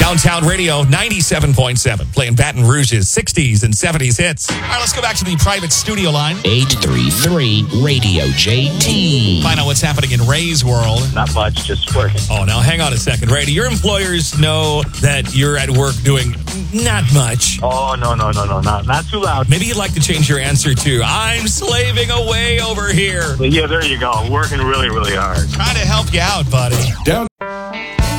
Downtown Radio 97.7, playing Baton Rouge's 60s and 70s hits. All right, let's go back to the private studio line. 833 Radio JT. Find out what's happening in Ray's world. Not much, just working. Oh, now hang on a second, Ray. Do your employers know that you're at work doing not much? Oh, no, not too loud. Maybe you'd like to change your answer to, I'm slaving away over here. Yeah, there you go. Working really, really hard. Trying to help you out, buddy.